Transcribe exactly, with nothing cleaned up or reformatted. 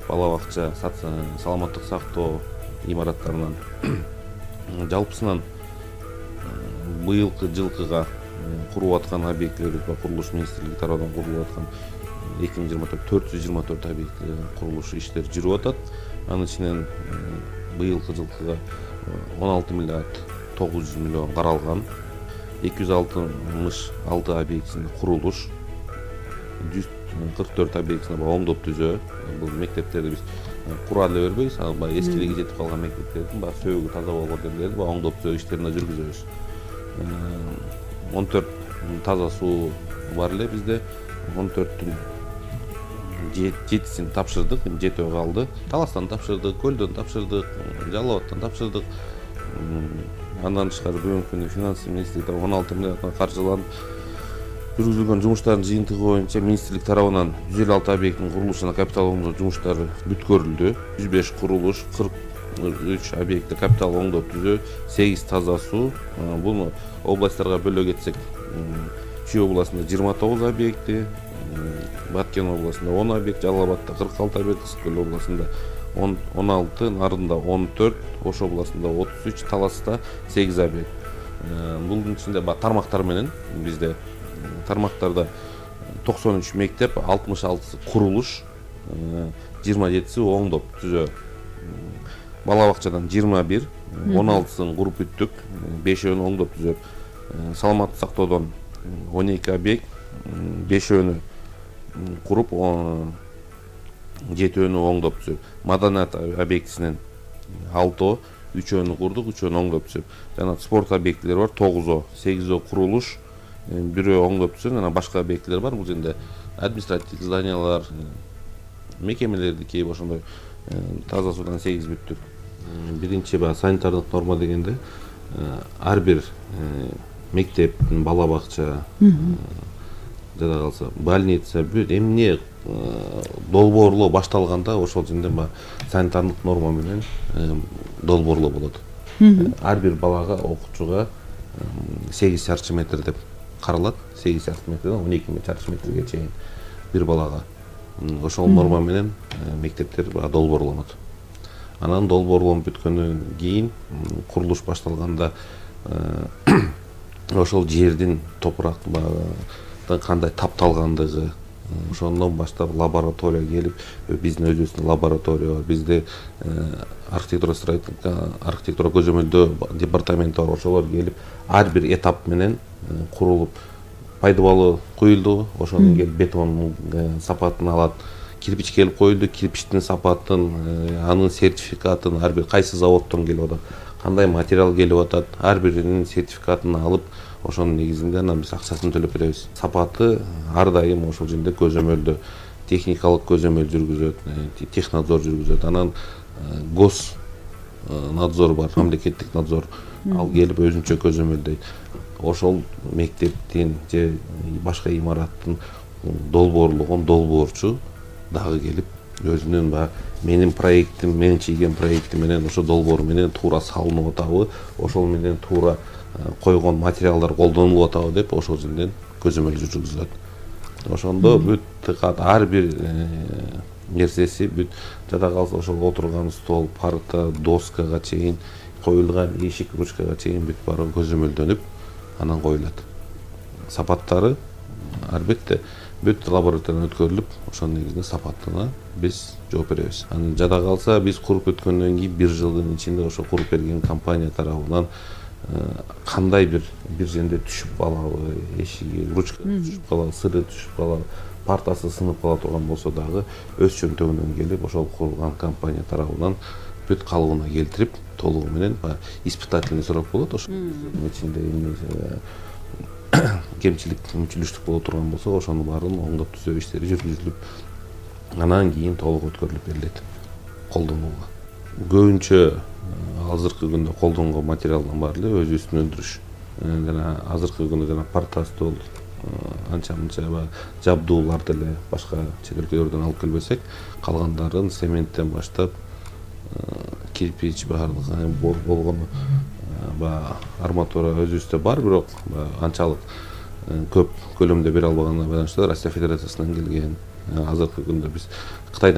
бала бакча, саламаттык сактоо имараттарынан жалпысынан быйылкы жылкыга куруп аткан объектилер курулуш министрлиги тарабынан курулуп аткан эки миң жыйырма төрт төрт жүз жыйырма төрт объектилердин курулуш иштери жүрүп атат. Анын ичинен быйылкы жылкыга он алты миллиард тогуз жүз миллион каралган. эки жүз алтымыш алты объектисинде курулуш, жүз кырк төрт объектисинде оңдоп түзөө. Бул мектептерди биз кура эле бербейбиз, баягы эскилиги жетип калган мектептердин баягы сөөгү таза болгон жерлерди оңдоп түзөө иштерин жүргүзөбүз. он төрт таза суу бар эле бизде. он төрттүн жетисин тапшырдык, жетөө калды. Таластан тапшырдык, Көлдөн тапшырдык, Жалал Абадтан тапшырдык. Андан тышкары бүгүнкү күндө финанс министрлиги он алты миллиарддан каржыланып жүргүзүлгөн жумуштардын жыйынтыгы боюнча министрлик тарабынан жүз элүү алты объекттин курулушуна капитал оңдоо жумуштары бүткөрүлдү. жүз беш курулуш, кырк үч объектте капитал оңдоп түзөө, сегиз таза суу. Буну областтарга бөлө кетсек, Чүй областында жыйырма тогуз объекти, Баткен областында он объект, Жалал Абадта кырк алты объект, Ысык-Көл областында он алты, Нарында он төрт, Ош областында отуз үч, Таласта сегиз объект. Бунун ичинде тармактар менен бизде тармактарда токсон үч мектеп, алтымыш алтысы курулуш, жыйырма жетиси оңдоп түзөө. Бала бакчадан жыйырма бир, он алтысын куруп бүттүк, бешөөнү оңдоп түзөп. Саламаттык сактоодон он эки объект, бешөөнү куруп, жетөөнү оңдоп түзөп. Маданият объектисинен алтоо, үчөөнү курдук, үчөөнү оңдоп түзөп. Жана спорт объектилери бар, тогузоо, сегизөө курулуш, бирөө оңдоп түзөп, жана башка объектилер бар. Бул жерде административдик зданиялар, мекемелердики ошондой таза суудан сегиз бүттүк. Биринчи баягы санитардык норма дегенде ар бир мектеп, бала бакча, жада калса больница, бүт эмне долбоорлоо башталганда ошол жерде санитардык норма менен долбоорлоо болот. Ар бир балага, окуучуга сегиз чарчы метр деп каралат. сегиз чарчы метрден он эки чарчы метрге чейин бир балага. Ошол норма менен мектептер долбоорлонот. Анан долбоорлонуп бүткөндөн кийин курулуш башталганда ошол жердин топурактын кандай тапталгандыгы, ошондон баштап лаборатория келип, биздин өзүбүздүн лаборатория бар, бизде архитектура архитектура көзөмөлдөө департаменти бар, ошолор келип ар бир этап менен курулуп, пайдубалы куюлду, ошондон келип бетондун сапатын алат. Кирпич келип коюлду, кирпичтин сапатын, анын сертификатын, ар бир кайсы заводдон келип атат, кандай материал келип атат, ар биринин сертификатын алып, ошонун негизинде анан биз акчасын төлөп беребиз. Сапаты ар дайым ошол жерде көзөмөлдө, техникалык көзөмөл жүргүзөт, технадзор жүргүзөт. Анан гос надзор бар, мамлекеттик надзор, ал келип өзүнчө көзөмөлдөйт. Ошол мектептин же башка имараттын долбоорлогон долбоорчу дагы келип өзүнүн баягы менин проектим, мен чийген проектим менен ошо долбоор менен туура салынып атабы, ошол менен туура койгон материалдар колдонулуп атабы деп ошол жерден көзөмөл жүргүзүлөт. Ошондо бүт ар бир нерсеси, бүт жада калса ошол отурган стол, парта, доскага чейин, коюлган эшик ручкага чейин бүт баары көзөмөлдөнүп, анан коюлат. Сапаттары албетте бүт лабораториядан өткөрүлүп, ошонун негизинде сапатына биз жооп беребиз. Анан жада калса биз куруп өткөндөн кийин бир жылдын ичинде ошо куруп берген компания тарабынан кандай бир бир жерде түшүп калабы, эшиги, ручка түшүп калабы, сыры түшүп калабы, партасы сынып кала турган болсо дагы өз чөнтөгүнөн келип ошол курулган компания тарабынан бүт калыбына келтирип, толугу менен испытательный срок болот. Ошонун ичинде кемчилик, мүчүлүштүк боло турган болсо, ошонун баарын оңдоп түзөө иштери жүргүзүлүп, анан кийин толук өткөрүлүп берилет колдонууга. Көбүнчө азыркы күндө колдонгон материалдын баары эле өзүбүздүн өндүрүш. Жана азыркы күндө жана парта, стол, анча-мынча жабдууларды эле башка чет өлкөлөрдөн алып келбесек, калгандарын цементтен баштап кирпич баардыгы болгону арматура өзүбүздө бар, бирок анчалык көп көлөмдө бере албаганына байланыштуу Россия Федерациясынан келген. Азыркы күндө биз Кытайдан